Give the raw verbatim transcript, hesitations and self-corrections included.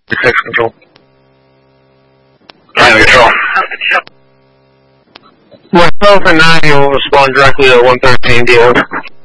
six control. nine control. Myself and nine will respond directly to one thirteen D O.